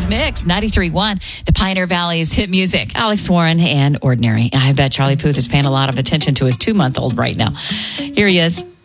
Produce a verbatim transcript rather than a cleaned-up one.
Mix, ninety-three point one, the Pioneer Valley's hit music. Alex Warren and Ordinary. I bet Charlie Puth is paying a lot of attention to his two-month-old right now. Here he is.